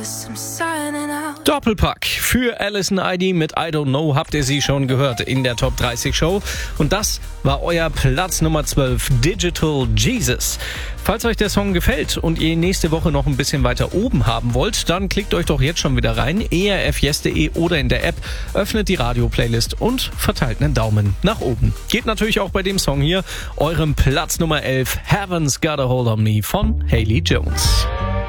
Doppelpack für Alison ID mit I Don't Know habt ihr sie schon gehört in der Top 30 Show. Und das war euer Platz Nummer 12, Digital Jesus. Falls euch der Song gefällt und ihr ihn nächste Woche noch ein bisschen weiter oben haben wollt, dann klickt euch doch jetzt schon wieder rein, erfyes.de oder in der App, öffnet die Radio-Playlist und verteilt einen Daumen nach oben. Geht natürlich auch bei dem Song hier, eurem Platz Nummer 11, Heaven's Got a Hold on Me von Haley Jones.